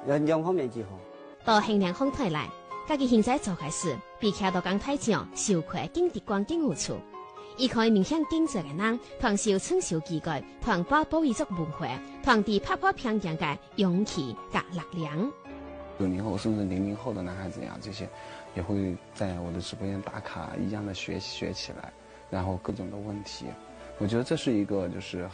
两方面结合。 到衡量风台来，家己现在做开始，比徛到讲台上，受亏经历光景有处。伊可以明显经济嘅人，团受春秋机构，团把保育作文化，团地拍拍平阳嘅勇气甲力量。 90后甚至00后的男孩子呀，这些也会在我的直播间打卡，一样的学起来，然后各种的问题，我觉得这是一个就是